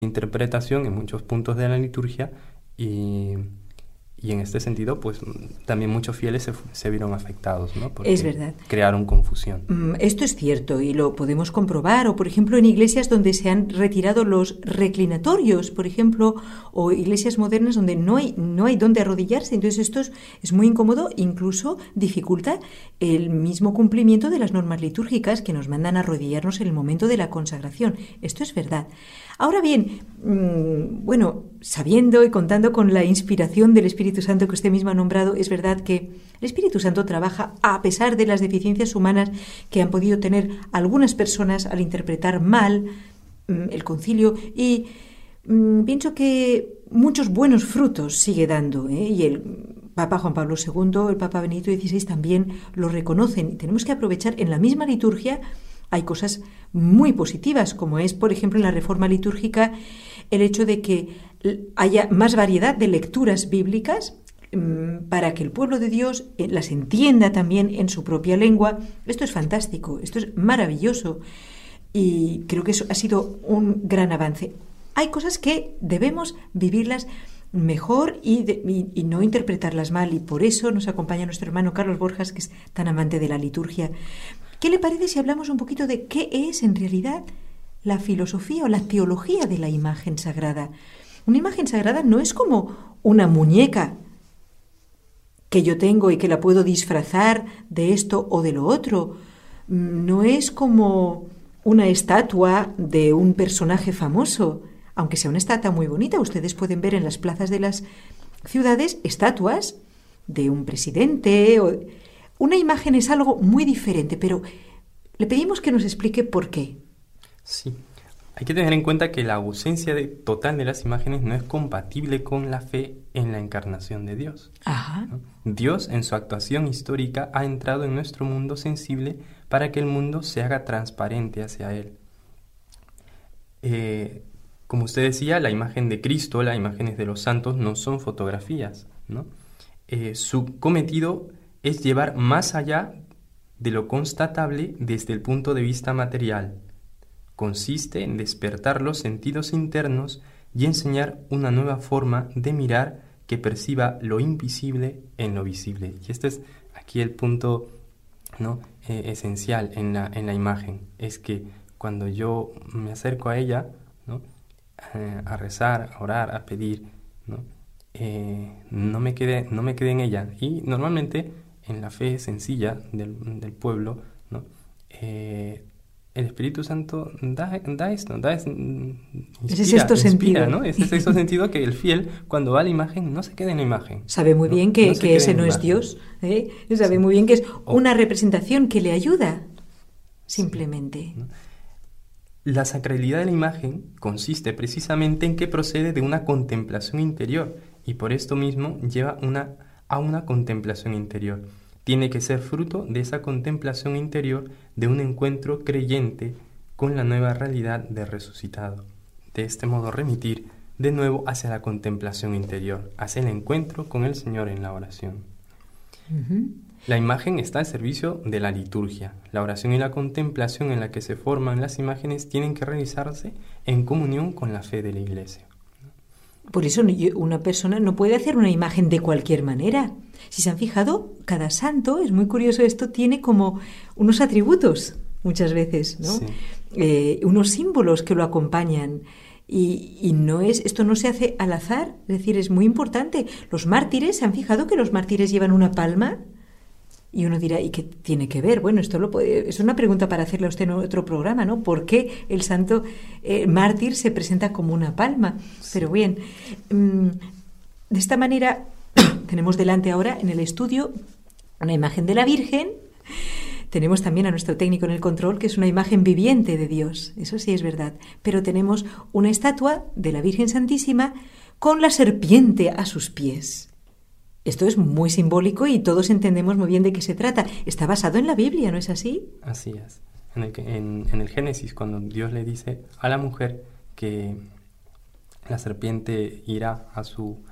interpretación en muchos puntos de la liturgia y en este sentido, pues también muchos fieles se vieron afectados, ¿no? Porque es verdad. crearon confusión. Esto es cierto y lo podemos comprobar, o por ejemplo en iglesias donde se han retirado los reclinatorios, por ejemplo, o iglesias modernas donde no hay donde arrodillarse. Entonces esto es muy incómodo, incluso dificulta el mismo cumplimiento de las normas litúrgicas que nos mandan a arrodillarnos en el momento de la consagración. Esto es verdad. Ahora bien, bueno, sabiendo y contando con la inspiración del Espíritu Santo que usted misma ha nombrado, es verdad que el Espíritu Santo trabaja a pesar de las deficiencias humanas que han podido tener algunas personas al interpretar mal el concilio, y pienso que muchos buenos frutos sigue dando, y el Papa Juan Pablo II, el Papa Benedicto XVI también lo reconocen. Tenemos que aprovechar en la misma liturgia. Hay cosas muy positivas, como es, por ejemplo, en la reforma litúrgica, el hecho de que haya más variedad de lecturas bíblicas para que el pueblo de Dios las entienda también en su propia lengua. Esto es fantástico, esto es maravilloso y creo que eso ha sido un gran avance. Hay cosas que debemos vivirlas mejor y no interpretarlas mal, y por eso nos acompaña nuestro hermano Carlos Borjas, que es tan amante de la liturgia. ¿Qué le parece si hablamos un poquito de qué es en realidad la filosofía o la teología de la imagen sagrada? Una imagen sagrada no es como una muñeca que yo tengo y que la puedo disfrazar de esto o de lo otro. No es como una estatua de un personaje famoso, aunque sea una estatua muy bonita. Ustedes pueden ver en las plazas de las ciudades estatuas de un presidente. Una imagen es algo muy diferente, pero le pedimos que nos explique por qué. Sí, hay que tener en cuenta que la ausencia total de las imágenes no es compatible con la fe en la encarnación de Dios. Ajá. ¿No? Dios, en su actuación histórica, ha entrado en nuestro mundo sensible para que el mundo se haga transparente hacia Él. Como usted decía, la imagen de Cristo, las imágenes de los santos no son fotografías, ¿no? Su cometido es llevar más allá de lo constatable desde el punto de vista material. Consiste en despertar los sentidos internos y enseñar una nueva forma de mirar que perciba lo invisible en lo visible. Y este es aquí el punto, ¿no? Esencial en la imagen. Es que cuando yo me acerco a ella, ¿no? A rezar, a orar, a pedir, ¿no? No me quede en ella. Y normalmente en la fe sencilla del pueblo, ¿no? El Espíritu Santo da esto, inspira, ¿no? Ese sexto sentido que el fiel, cuando va a la imagen, no se queda en la imagen. Sabe muy bien que ese no es Dios, ¿eh? Sabe muy bien que es una representación que le ayuda, simplemente. ¿No? La sacralidad de la imagen consiste precisamente en que procede de una contemplación interior y por esto mismo lleva a una contemplación interior. Tiene que ser fruto de esa contemplación interior, de un encuentro creyente con la nueva realidad de resucitado. De este modo remitir de nuevo hacia la contemplación interior, hacia el encuentro con el Señor en la oración. Uh-huh. La imagen está al servicio de la liturgia. La oración y la contemplación en la que se forman las imágenes tienen que realizarse en comunión con la fe de la Iglesia. Por eso una persona no puede hacer una imagen de cualquier manera. Si se han fijado, cada santo, es muy curioso esto, tiene como unos atributos muchas veces, ¿no? Sí. Unos símbolos que lo acompañan. Y esto no se hace al azar, es decir, es muy importante. Los mártires, ¿se han fijado que los mártires llevan una palma? Y uno dirá, ¿y qué tiene que ver? Bueno, es una pregunta para hacerle a usted en otro programa, ¿no? ¿Por qué el santo mártir se presenta como una palma? Sí. Pero bien, de esta manera tenemos delante ahora en el estudio una imagen de la Virgen. Tenemos también a nuestro técnico en el control, que es una imagen viviente de Dios, eso sí es verdad. Pero tenemos una estatua de la Virgen Santísima con la serpiente a sus pies. Esto es muy simbólico y todos entendemos muy bien de qué se trata. Está basado en la Biblia, ¿no es así? Así es. En el Génesis, cuando Dios le dice a la mujer que la serpiente irá a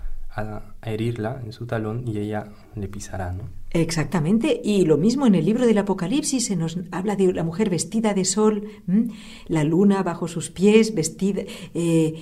herirla en su talón y ella le pisará, ¿no? Exactamente, y lo mismo en el libro del Apocalipsis se nos habla de la mujer vestida de sol, la luna bajo sus pies, vestida,